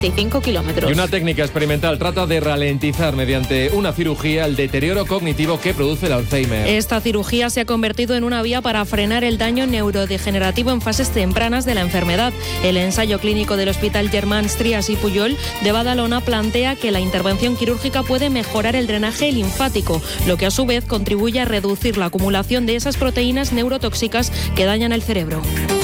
5 kilómetros. Y una técnica experimental trata de ralentizar mediante una cirugía el deterioro cognitivo que produce el Alzheimer. Esta cirugía se ha convertido en una vía para frenar el daño neurodegenerativo en fases tempranas de la enfermedad. El ensayo clínico del Hospital Germans Trias y Pujol de Badalona plantea que la intervención quirúrgica puede mejorar el drenaje linfático, lo que a su vez contribuye a reducir la acumulación de esas proteínas neurotóxicas que dañan el cerebro.